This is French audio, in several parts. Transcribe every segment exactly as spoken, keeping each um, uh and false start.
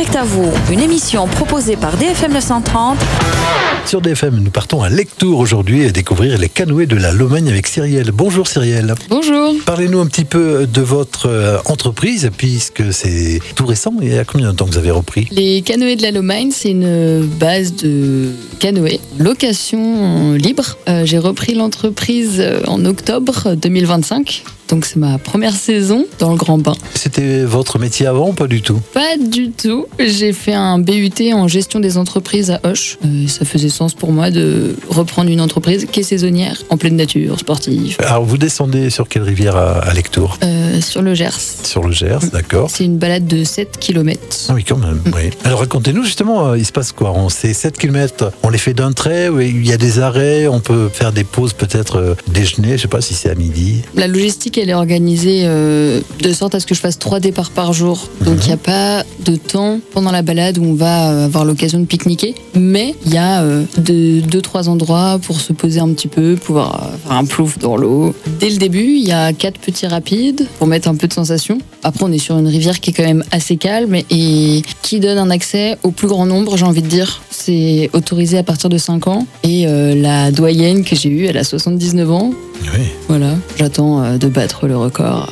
Direct à vous, une émission proposée par D F M neuf cent trente. Sur D F M, nous partons à Lectoure aujourd'hui et découvrir les canoës de la Lomagne avec Cyrielle. Bonjour Cyrielle. Bonjour. Parlez-nous un petit peu de votre euh, entreprise puisque c'est tout récent. Il y a combien de temps que vous avez repris ? Les canoës de la Lomagne, c'est une base de canoës, location libre. Euh, j'ai repris l'entreprise en octobre deux mille vingt-cinq. Donc c'est ma première saison dans le grand bain. C'était votre métier avant ou pas du tout ? Pas du tout. J'ai fait un B U T en gestion des entreprises à Auch. Euh, ça faisait sens pour moi de reprendre une entreprise qui est saisonnière, en pleine nature, sportive. Alors vous descendez sur quelle rivière à, à Lectoure ? euh, Sur le Gers. Sur le Gers, d'accord. C'est une balade de sept kilomètres. Ah oui, quand même. Oui. Alors racontez-nous justement, il se passe quoi ? On, Ces sept kilomètres, on les fait d'un trait, il y a des arrêts, on peut faire des pauses peut-être euh, déjeuner, je ne sais pas si c'est à midi. La logistique, elle est organisée euh, de sorte à ce que je fasse trois départs par jour. Donc il mmh. n'y a pas de temps pendant la balade où on va avoir l'occasion de pique-niquer. Mais il y a euh, de, deux, trois endroits pour se poser un petit peu, pouvoir faire un plouf dans l'eau. Dès le début, il y a quatre petits rapides pour mettre un peu de sensation. Après, on est sur une rivière qui est quand même assez calme et qui donne un accès au plus grand nombre, j'ai envie de dire. C'est autorisé à partir de cinq ans. Et euh, la doyenne que j'ai eue, elle a soixante-dix-neuf ans. Oui. Voilà, j'attends euh, de battre le record.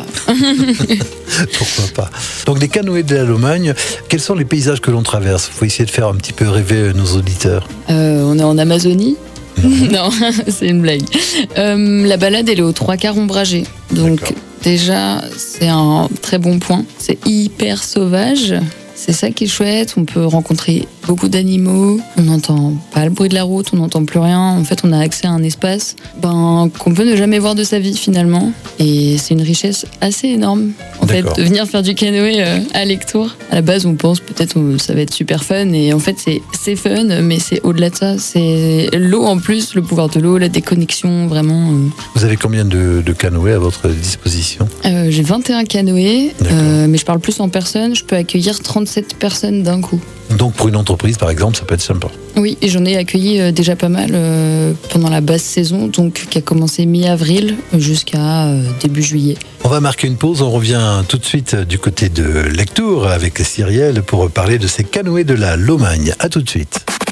Pourquoi pas. Donc les canoës de la Lomagne, quels sont les paysages que l'on traverse ? Il faut essayer de faire un petit peu rêver nos auditeurs. Euh, on est en Amazonie. Mmh. Non, c'est une blague. Euh, la balade, elle est aux trois quarts ombragée. Donc D'accord. déjà, c'est un très bon point. C'est hyper sauvage. C'est ça qui est chouette. On peut rencontrer beaucoup d'animaux. On n'entend pas le bruit de la route, on n'entend plus rien. En fait, on a accès à un espace ben, qu'on peut ne jamais voir de sa vie finalement. Et c'est une richesse assez énorme. En D'accord. fait, de venir faire du canoë euh, à Lectoure. À la base, on pense peut-être que ça va être super fun. Et en fait, c'est, c'est fun, mais c'est au-delà de ça. C'est l'eau en plus, le pouvoir de l'eau, la déconnexion, vraiment. Euh... Vous avez combien de, de canoës à votre disposition ? euh, J'ai vingt et un canoës, euh, mais je parle plus en personne. Je peux accueillir trente-sept personnes d'un coup. Donc pour une entreprise, par exemple, ça peut être sympa. Oui, et j'en ai accueilli euh, déjà pas mal euh, pendant la basse saison, donc qui a commencé mi-avril jusqu'à euh, début juillet. On va marquer une pause, on revient tout de suite du côté de Lectoure avec Cyrielle pour parler de ces canoës de la Lomagne. À tout de suite.